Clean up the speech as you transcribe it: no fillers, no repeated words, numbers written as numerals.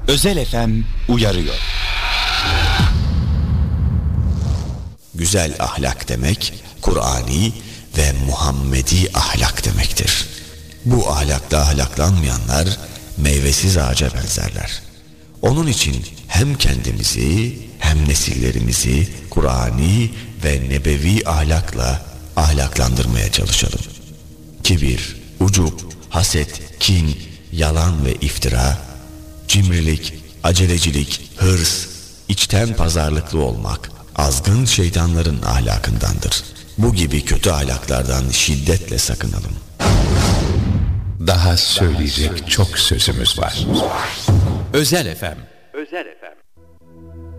Özel FM uyarıyor. Güzel ahlak demek, Kur'ani ve Muhammedi ahlak demektir. Bu ahlakta ahlaklanmayanlar meyvesiz ağaca benzerler. Onun için hem kendimizi hem nesillerimizi Kur'ani ve nebevi ahlakla ahlaklandırmaya çalışalım. Kibir, ucup, haset, kin, yalan ve iftira, cimrilik, acelecilik, hırs, içten pazarlıklı olmak azgın şeytanların ahlakındandır. Bu gibi kötü ahlaklardan şiddetle sakınalım. Daha söyleyecek çok sözümüz var. Özel FM